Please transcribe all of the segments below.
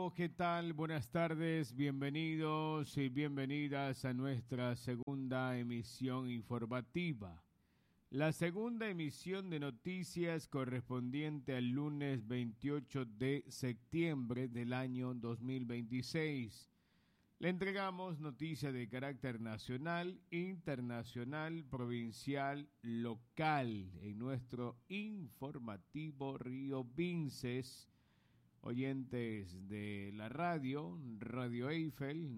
amigo, ¿qué tal? Buenas tardes, bienvenidos y bienvenidas a nuestra segunda emisión informativa. La segunda emisión de noticias correspondiente al lunes 28 de septiembre del año 2026. Le entregamos noticias de carácter nacional, internacional, provincial, local en nuestro informativo Río Vinces. Oyentes de la Radio Eiffel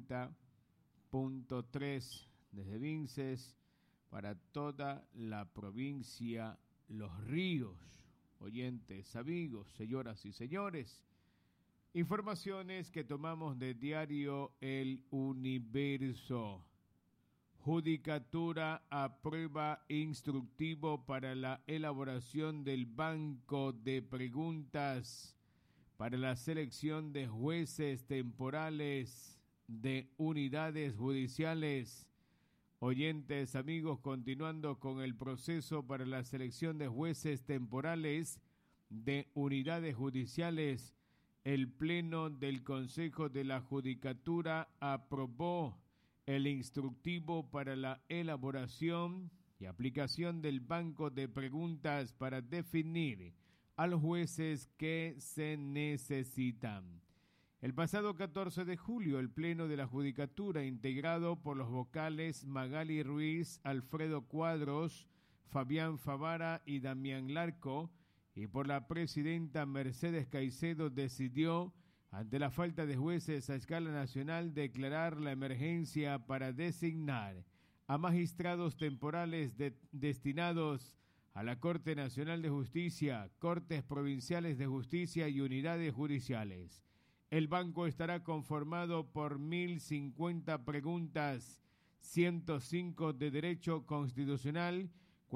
90.3 desde Vinces para toda la provincia Los Ríos. Oyentes, amigos, señoras y señores, informaciones que tomamos de diario El Universo. Judicatura aprueba instructivo para la elaboración del banco de preguntas para la selección de jueces temporales de unidades judiciales. Oyentes, amigos, continuando con el proceso para la selección de jueces temporales de unidades judiciales, el Pleno del Consejo de la Judicatura aprobó el instructivo para la elaboración y aplicación del banco de preguntas para definir a los jueces que se necesitan. El pasado 14 de julio, el Pleno de la Judicatura, integrado por los vocales Magali Ruiz, Alfredo Cuadros, Fabián Favara y Damián Larco, y por la presidenta Mercedes Caicedo, decidió, ante la falta de jueces a escala nacional, declarar la emergencia para designar a magistrados temporales destinados a la Corte Nacional de Justicia, Cortes Provinciales de Justicia y unidades judiciales. El banco estará conformado por 1.050 preguntas, 105 de derecho constitucional,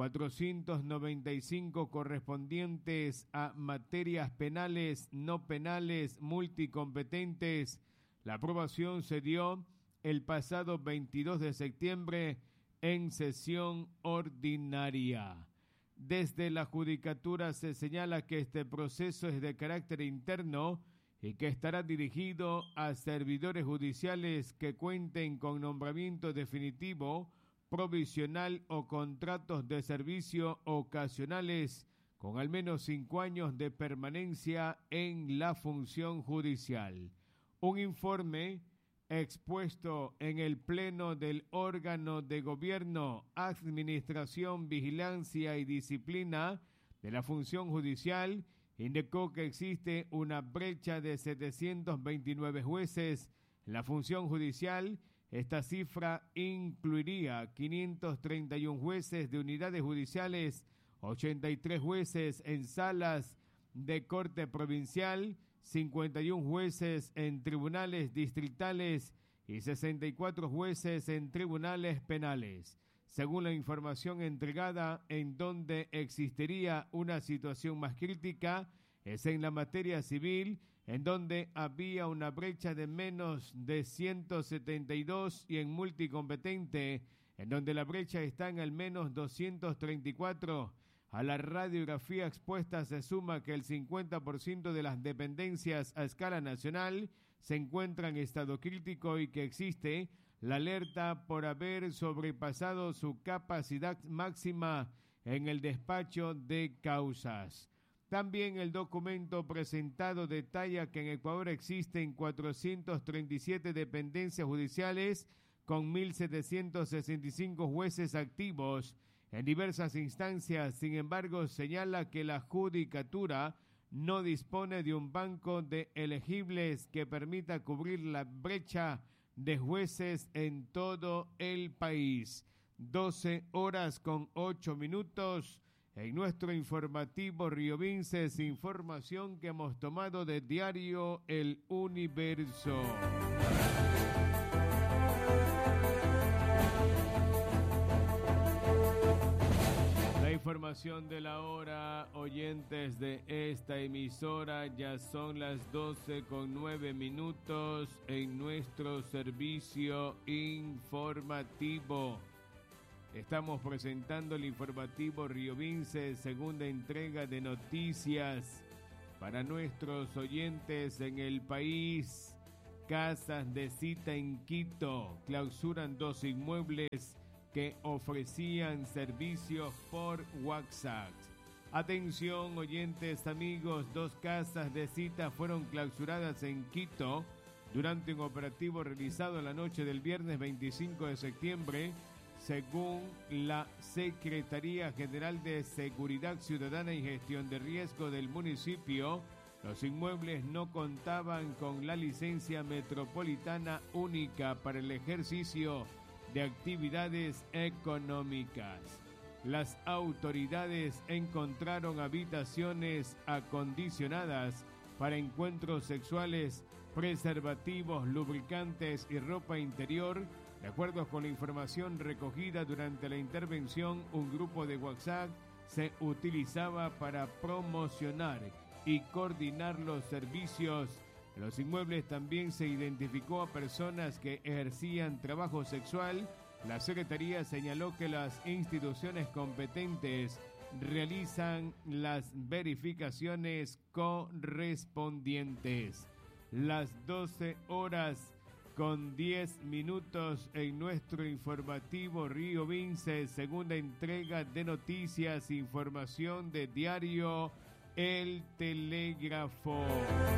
495 correspondientes a materias penales, no penales, multicompetentes. La aprobación se dio el pasado 22 de septiembre en sesión ordinaria. Desde la Judicatura se señala que este proceso es de carácter interno y que estará dirigido a servidores judiciales que cuenten con nombramiento definitivo, provisional o contratos de servicio ocasionales con al menos 5 años de permanencia en la función judicial. Un informe expuesto en el Pleno del órgano de gobierno, administración, vigilancia y disciplina de la función judicial indicó que existe una brecha de 729 jueces en la función judicial. Esta cifra incluiría 531 jueces de unidades judiciales, 83 jueces en salas de corte provincial, 51 jueces en tribunales distritales y 64 jueces en tribunales penales. Según la información entregada, en donde existiría una situación más crítica es en la materia civil, en donde había una brecha de menos de 172, y en multicompetente, en donde la brecha está en al menos 234. A la radiografía expuesta se suma que el 50% de las dependencias a escala nacional se encuentran en estado crítico y que existe la alerta por haber sobrepasado su capacidad máxima en el despacho de causas. También el documento presentado detalla que en Ecuador existen 437 dependencias judiciales con 1.765 jueces activos en diversas instancias. Sin embargo, señala que la Judicatura no dispone de un banco de elegibles que permita cubrir la brecha de jueces en todo el país. 12:08 en nuestro informativo Río Vinces, información que hemos tomado de diario El Universo. La información de la hora, oyentes de esta emisora, ya son las 12:09 en nuestro servicio informativo. Estamos presentando el informativo Río Vinces, segunda entrega de noticias para nuestros oyentes en el país. Casas de cita en Quito clausuran 2 inmuebles que ofrecían servicios por WhatsApp. Atención, oyentes, amigos, 2 casas de cita fueron clausuradas en Quito durante un operativo realizado la noche del viernes 25 de septiembre, según la Secretaría General de Seguridad Ciudadana y Gestión de Riesgo del municipio. Los inmuebles no contaban con la licencia metropolitana única para el ejercicio de actividades económicas. Las autoridades encontraron habitaciones acondicionadas para encuentros sexuales, preservativos, lubricantes y ropa interior. De acuerdo con la información recogida durante la intervención, un grupo de WhatsApp se utilizaba para promocionar y coordinar los servicios. En los inmuebles también se identificó a personas que ejercían trabajo sexual. La Secretaría señaló que las instituciones competentes realizan las verificaciones correspondientes. Las 12:10 en nuestro informativo Río Vince, segunda entrega de noticias, información de diario El Telégrafo.